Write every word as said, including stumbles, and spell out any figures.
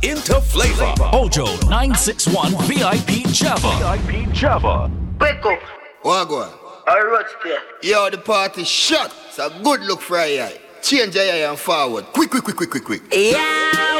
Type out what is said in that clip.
into flavor. Ojo nine six one V I P Java. V I P Java. Wake up. Wagwan. I wrote there. Yo, the party shut. It's a good look for a eye. Change your eye and forward. Quick, quick, quick, quick, quick, quick. Yeah.